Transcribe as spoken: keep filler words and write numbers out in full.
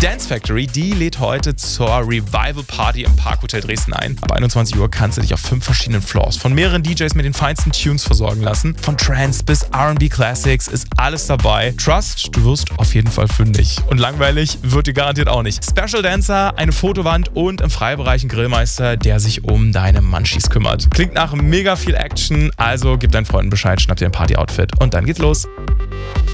Dance Factory, die lädt heute zur Revival Party im Parkhotel Dresden ein. Ab einundzwanzig Uhr kannst du dich auf fünf verschiedenen Floors von mehreren D Js mit den feinsten Tunes versorgen lassen. Von Trance bis R and B Classics ist alles dabei. Trust, du wirst auf jeden Fall fündig. Und langweilig wird dir garantiert auch nicht. Special Dancer, eine Fotowand und im Freibereich ein Grillmeister, der sich um deine Munchies kümmert. Klingt nach mega viel Action, also gib deinen Freunden Bescheid, schnapp dir ein Party-Outfit und dann geht's los.